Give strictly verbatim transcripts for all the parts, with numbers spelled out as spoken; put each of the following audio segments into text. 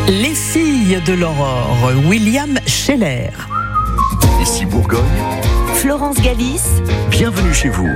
Les filles de l'aurore, William Scheller. Ici Bourgogne, Florence Galis. Bienvenue chez vous.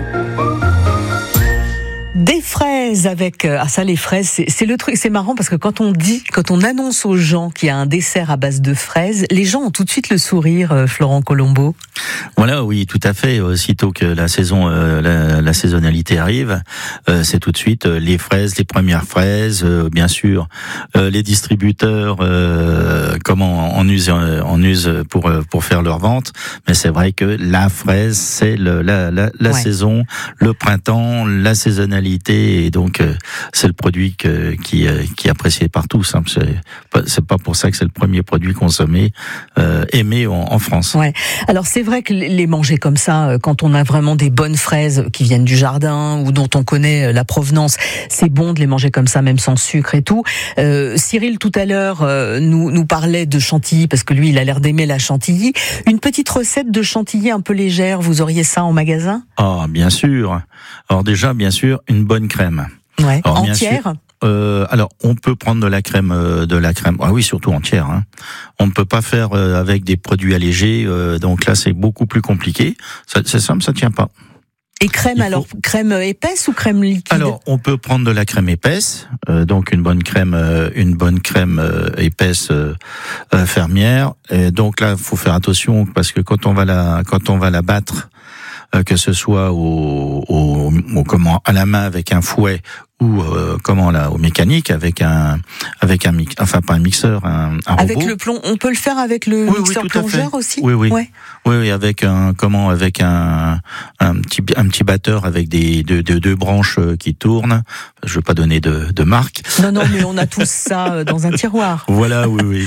Des fraises avec... Ah ça, les fraises, c'est, c'est le truc, c'est marrant parce que quand on dit, quand on annonce aux gens qu'il y a un dessert à base de fraises, les gens ont tout de suite le sourire, Florent Colombo. Voilà, oui, tout à fait. Aussitôt que la saison, euh, la, la saisonnalité arrive, euh, c'est tout de suite euh, les fraises, les premières fraises, euh, bien sûr, euh, les distributeurs, euh, comment en usent, en usent pour pour faire leur vente. Mais c'est vrai que la fraise, c'est le, la la, la ouais. saison, le printemps, la saisonnalité, et donc euh, c'est le produit que, qui euh, qui est apprécié par tous. Hein. C'est pas, c'est pas pour ça que c'est le premier produit consommé, euh, aimé en, en France. Ouais. Alors c'est vrai que les manger comme ça, quand on a vraiment des bonnes fraises qui viennent du jardin ou dont on connaît la provenance, c'est bon de les manger comme ça, même sans sucre et tout. Euh, Cyril tout à l'heure euh, nous nous parlait de chantilly parce que lui il a l'air d'aimer la chantilly. Une petite recette de chantilly un peu légère, vous auriez ça en magasin ? Ah bien sûr. Alors déjà bien sûr une bonne crème. Ouais. Alors, entière. Euh, alors, on peut prendre de la crème, euh, de la crème. Ah oui, surtout entière. Hein. On ne peut pas faire euh, avec des produits allégés. Euh, donc là, c'est beaucoup plus compliqué. Ça, c'est simple, ça tient pas. Et crème, faut... alors crème épaisse ou crème liquide ? Alors, on peut prendre de la crème épaisse, euh, donc une bonne crème, euh, une bonne crème euh, épaisse euh, euh, fermière. Et donc là, faut faire attention parce que quand on va la, quand on va la battre, euh, que ce soit au, au, au comment à la main avec un fouet ou euh, comment là au mécanique avec un avec un mix, enfin pas un mixeur, un, un avec robot. le plomb, on peut le faire avec le oui, mixeur oui, plongeur aussi. Oui oui. Ouais. Oui oui, avec un comment avec un un petit un petit batteur avec des deux deux, deux branches qui tournent. Je veux pas donner de de marque. Non non, mais on a tous ça dans un tiroir. Voilà, oui oui.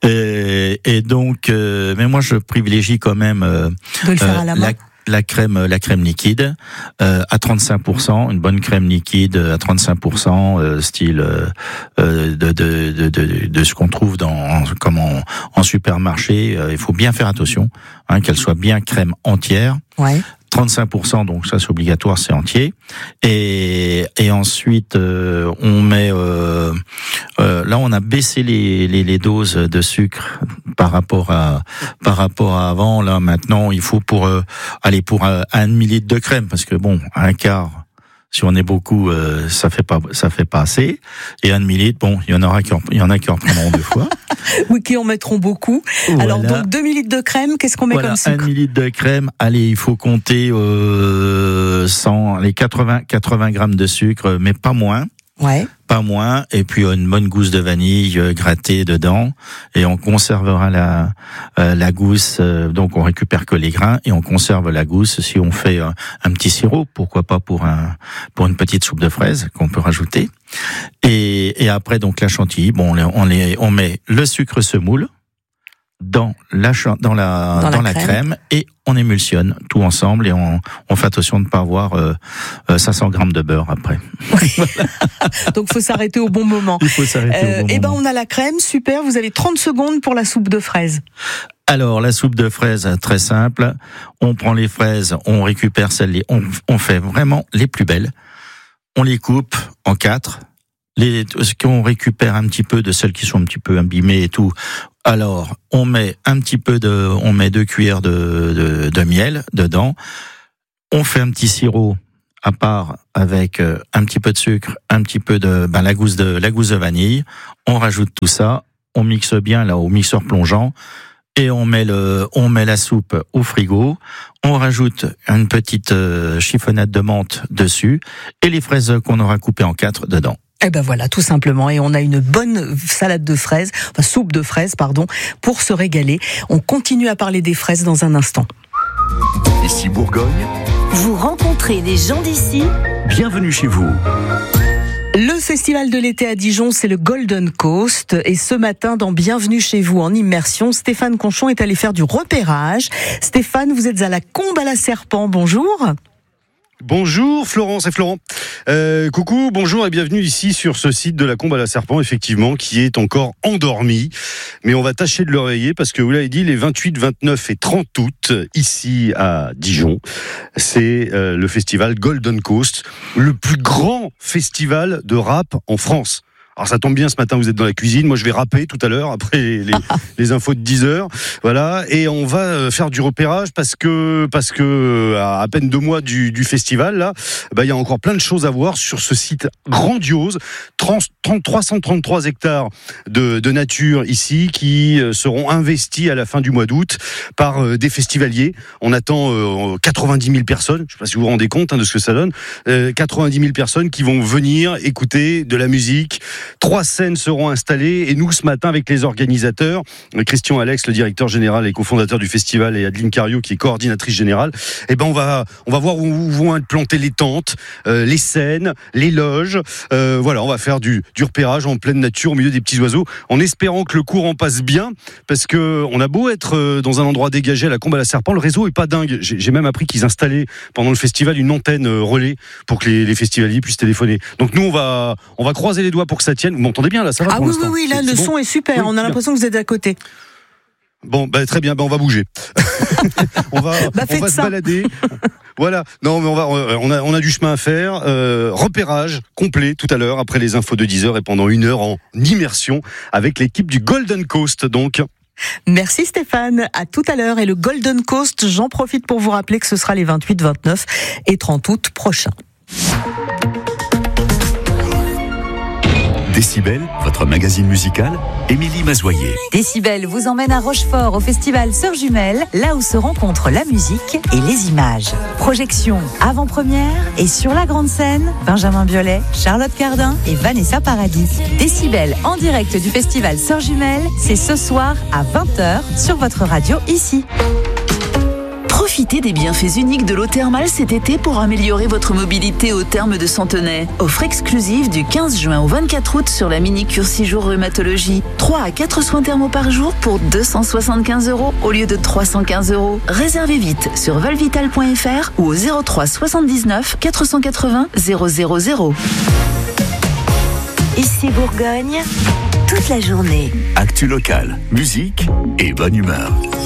Et, et donc euh, mais moi je privilégie quand même euh, de le faire à la main. La, La crème, la crème liquide euh, à trente-cinq pour cent, une bonne crème liquide à trente-cinq pour cent, euh, style euh, de, de, de, de, de ce qu'on trouve dans, en, comme en, en supermarché. Euh, il faut bien faire attention, hein, qu'elle soit bien crème entière. Ouais. trente-cinq pour cent, donc ça c'est obligatoire, c'est entier. Et, et ensuite euh, on met, euh, euh, là on a baissé les, les, les doses de sucre par rapport à par rapport à avant. Là maintenant il faut pour euh, aller pour un, un millilitre de crème parce que bon un quart. Si on est beaucoup, euh, ça fait pas, ça fait pas assez. Et un millilitre, bon, il y en aura qui, en, il y en a qui en prendront deux fois. Oui, qui en mettront beaucoup. Voilà. Alors donc deux millilitres de crème, qu'est-ce qu'on met voilà, comme sucre ? Un millilitre de crème. Allez, il faut compter euh, cent, les quatre-vingts, quatre-vingts grammes de sucre, mais pas moins. Ouais. Pas moins, et puis une bonne gousse de vanille euh, grattée dedans, et on conservera la euh, la gousse. Euh, donc on récupère que les grains et on conserve la gousse. Si on fait euh, un petit sirop, pourquoi pas pour un pour une petite soupe de fraises qu'on peut rajouter. Et et après donc la chantilly. Bon, on les, on les on met le sucre semoule dans la dans la dans, dans la, la crème. crème et on émulsionne tout ensemble et on on fait attention de ne pas avoir euh, cinq cents grammes de beurre après. Donc faut s'arrêter au bon moment. Il faut s'arrêter euh, au bon et ben moment. On a la crème, super. Vous avez trente secondes pour la soupe de fraises. Alors la soupe de fraises, très simple. On prend les fraises, on récupère celles, on on fait vraiment les plus belles. On les coupe en quatre. Les, ce qu'on récupère un petit peu de celles qui sont un petit peu abîmées et tout. Alors, on met un petit peu de, on met deux cuillères de, de, de miel dedans. On fait un petit sirop à part avec un petit peu de sucre, un petit peu de, ben, la gousse de, la gousse de vanille. On rajoute tout ça. On mixe bien là au mixeur plongeant. Et on met le, on met la soupe au frigo. On rajoute une petite chiffonnade de menthe dessus et les fraises qu'on aura coupées en quatre dedans. Eh ben voilà, tout simplement. Et on a une bonne salade de fraises, enfin soupe de fraises, pardon, pour se régaler. On continue à parler des fraises dans un instant. Ici Bourgogne. Vous rencontrez des gens d'ici. Bienvenue chez vous. Le festival de l'été à Dijon, c'est le Golden Coast. Et ce matin, dans Bienvenue chez vous en immersion, Stéphane Conchon est allé faire du repérage. Stéphane, vous êtes à la Combe à la Serpent. Bonjour. Bonjour Florence et Florent. Euh, coucou, bonjour et bienvenue ici sur ce site de la Combe à la Serpent, effectivement, qui est encore endormi. Mais on va tâcher de le réveiller parce que vous l'avez dit, les vingt-huit, vingt-neuf et trente août, ici à Dijon, c'est euh, le festival Golden Coast, le plus grand festival de rap en France. Alors ça tombe bien, ce matin vous êtes dans la cuisine, moi je vais rapper tout à l'heure après les, les infos de dix heures, voilà, et on va faire du repérage parce que parce que à, à peine deux mois du, du festival là, bah il y a encore plein de choses à voir sur ce site grandiose, trente, trente, trois cent trente-trois hectares de, de nature ici qui seront investis à la fin du mois d'août par euh, des festivaliers. On attend euh, quatre-vingt-dix mille personnes, je sais pas si vous vous rendez compte hein, de ce que ça donne, euh, quatre-vingt-dix mille personnes qui vont venir écouter de la musique. Trois scènes seront installées et nous ce matin avec les organisateurs, Christian Alex, le directeur général et cofondateur du festival, et Adeline Cario qui est coordinatrice générale, eh ben on va on va voir où vont être plantées les tentes, euh, les scènes, les loges. Euh, voilà, on va faire du, du repérage en pleine nature au milieu des petits oiseaux, en espérant que le courant passe bien, parce que on a beau être dans un endroit dégagé à la Combe à la Serpent, le réseau est pas dingue. J'ai, j'ai même appris qu'ils installaient pendant le festival une antenne relais pour que les, les festivaliers puissent téléphoner. Donc nous on va on va croiser les doigts pour que ça tienne. Vous m'entendez bien là, ça va Ah pour oui, l'instant. oui, oui, là, c'est, le c'est son bon est super. Oui, on a bien. l'impression que vous êtes à côté. Bon, bah, très bien, bah, on va bouger. on va, Bah, on va se ça. balader. Voilà. Non, mais on va, on a, on a du chemin à faire. Euh, repérage complet tout à l'heure après les infos de dix heures et pendant une heure en immersion avec l'équipe du Golden Coast, donc. Merci Stéphane, à tout à l'heure. Et le Golden Coast, j'en profite pour vous rappeler que ce sera les vingt-huit, vingt-neuf et trente août prochains. Décibel, votre magazine musical, Émilie Mazoyer. Décibel vous emmène à Rochefort au festival Sœurs Jumelles, là où se rencontrent la musique et les images. Projection, avant-première et sur la grande scène, Benjamin Biolay, Charlotte Cardin et Vanessa Paradis. Décibel en direct du festival Sœurs Jumelles, c'est ce soir à vingt heures sur votre radio ici. Profitez des bienfaits uniques de l'eau thermale cet été pour améliorer votre mobilité au terme de Centenay. Offre exclusive du quinze juin au vingt-quatre août sur la mini-cure six jours rhumatologie. trois à quatre soins thermaux par jour pour deux cent soixante-quinze euros au lieu de trois cent quinze euros. Réservez vite sur valvital point f r ou au zéro trois soixante-dix-neuf quatre cent quatre-vingts zéro zéro zéro. Ici Bourgogne, toute la journée. Actu local, musique et bonne humeur.